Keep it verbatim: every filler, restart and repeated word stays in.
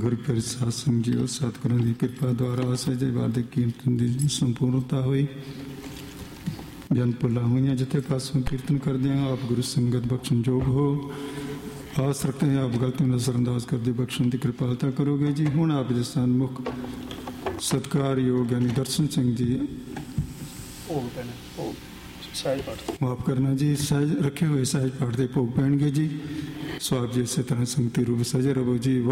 ਗੁਰ ਪ੍ਰਸਾਦ ਸਿੰਘ ਜੀਓ ਸਤਿਗੁਰਾਂ ਦੀ ਕਿਰਪਾ ਦੁਆਰਾ ਸਜੇ ਵਾਦੇ ਕੀਰਤਨ ਦੀ ਸੰਪੂਰਨਤਾ ਹੋਈ। ਜਨ ਭੁੱਲਾਂ ਹੋਈਆਂ ਜਿੱਥੇ ਪਾਸੋਂ ਕੀਰਤਨ ਕਰਦੇ ਹਾਂ ਆਪ ਗੁਰੂ ਸੰਗਤ ਬਖਸ਼ਣ ਯੋਗ ਹੋ। ਆਸ ਰੱਖਦੇ ਹਾਂ ਆਪ ਗਲਤੀ ਨਜ਼ਰ ਅੰਦਾਜ਼ ਕਰਦੇ ਬਖਸ਼ਣ ਦੀ ਕਿਰਪਾਲਤਾ ਕਰੋਗੇ ਜੀ। ਹੁਣ ਆਪ ਦੇ ਸਨਮੁਖ ਸਤਿਕਾਰਯੋਗ ਗਿਆਨੀ ਦਰਸ਼ਨ ਸਿੰਘ ਜੀ ਮਾਫ ਕਰਨਾ ਜੀ ਸਹਿਜ ਰੱਖੇ ਹੋਏ ਸਹਿਜ ਪਾਠ ਦੇ ਭੋਗ ਪੈਣਗੇ ਜੀ। ਸੋ ਆਪ ਜੀ ਇਸੇ ਤਰ੍ਹਾਂ ਸੰਗਤੀ ਰੂਪ ਸਜੇ ਰਹੋ ਜੀ।